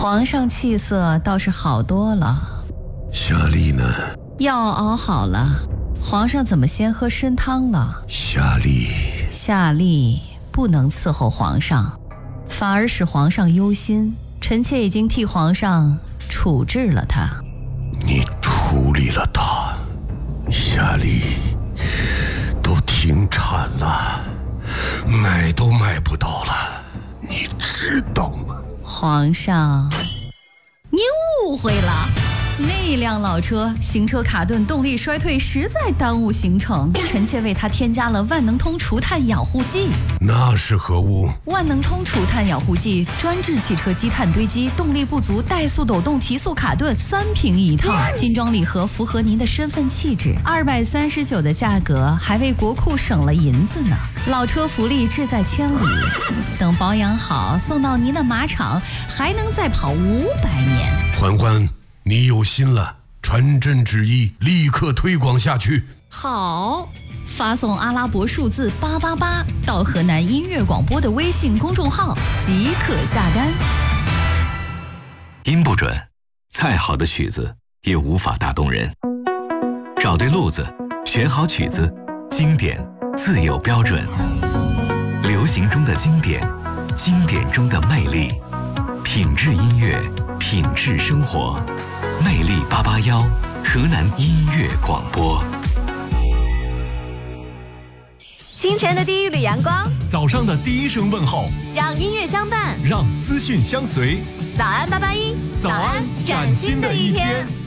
皇上气色倒是好多了。 夏丽呢？ 药熬好了，皇上怎么先喝参汤了？ 夏丽不能伺候皇上，反而使皇上忧心。臣妾已经替皇上处置了他。 你处理了他？夏丽都停产了，买都买不到了，你知道吗？ 皇上，您误会了。那辆老车行车卡顿，动力衰退，实在耽误行程。臣妾为他添加了万能通除碳养护剂。 那是何物？ 万能通除碳养护剂专治汽车积碳堆积、动力不足、怠速抖动、提速卡顿，3瓶一套，精装礼盒，符合您的身份气质。239的价格，还为国库省了银子呢。老车福利志在千里，等保养好，送到您的马场，还能再跑500年。 嬛嬛，你有心了，传朕旨意，立刻推广下去。 好，发送阿拉伯数字888到河南音乐广播的微信公众号即可下单。 音不准，再好的曲子也无法打动人。找对路子，选好曲子，经典自有标准。流行中的经典，经典中的魅力，品质音乐，品质生活。魅力881，河南音乐广播。 清晨的第一缕阳光， 早上的第一声问候， 让音乐相伴， 让资讯相随。 早安881， 早安，崭新的一天。